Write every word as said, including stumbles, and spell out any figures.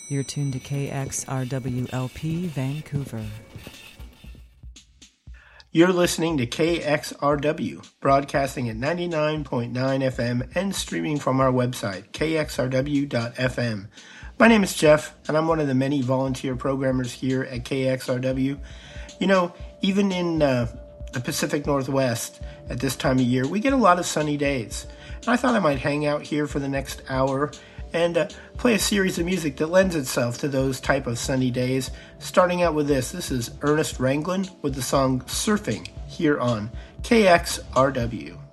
You're tuned to K X R W L P Vancouver. You're listening to K X R W, broadcasting at ninety-nine point nine F M and streaming from our website, k x r w dot f m. My name is Jeff, and I'm one of the many volunteer programmers here at K X R W. You know, even in uh, the Pacific Northwest at this time of year, we get a lot of sunny days. And I thought I might hang out here for the next hour and uh, play a series of music that lends itself to those type of sunny days. Starting out with this, this is Ernest Ranglin with the song Surfing here on K X R W.